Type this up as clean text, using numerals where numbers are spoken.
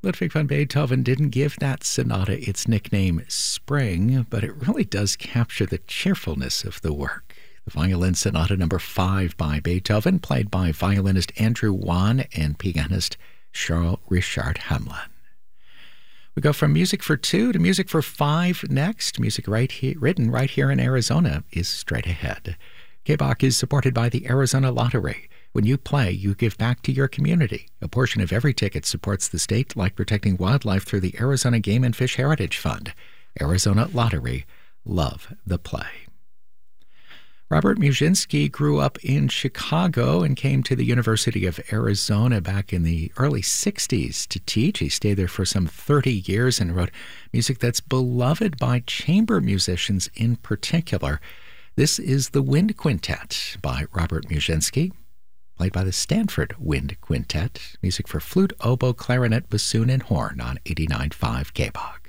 Ludwig van Beethoven didn't give that sonata its nickname Spring, but it really does capture the cheerfulness of the work. The Violin Sonata No. 5 by Beethoven, played by violinist Andrew Wan and pianist Charles Richard Hamelin. We go from music for 2 to music for 5 next. Music written right here in Arizona is straight ahead. KBOC is supported by the Arizona Lottery. When you play, you give back to your community. A portion of every ticket supports the state, like protecting wildlife through the Arizona Game and Fish Heritage Fund. Arizona Lottery. Love the play. Robert Muszynski grew up in Chicago and came to the University of Arizona back in the early 60s to teach. He stayed there for some 30 years and wrote music that's beloved by chamber musicians in particular. This is the Wind Quintet by Robert Muszynski, played by the Stanford Wind Quintet. Music for flute, oboe, clarinet, bassoon, and horn on 89.5 KBOC.